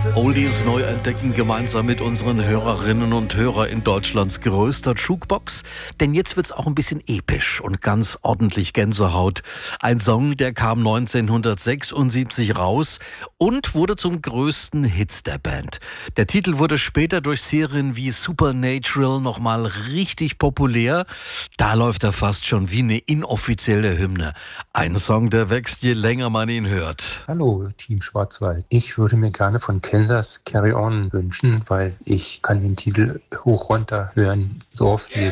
Oldies neu entdecken gemeinsam mit unseren Hörerinnen und Hörern in Deutschlands größter Jukebox. Denn jetzt wird's auch ein bisschen episch und ganz ordentlich Gänsehaut. Ein Song, der kam 1976 raus und wurde zum größten Hit der Band. Der Titel wurde später durch Serien wie Supernatural nochmal richtig populär. Da läuft er fast schon wie eine inoffizielle Hymne. Ein Song, der wächst, je länger man ihn hört. Hallo, Team Schwarzwald. Ich würde mir gerne von Kansas Carry On wünschen, weil ich kann den Titel hoch runter hören, so oft wie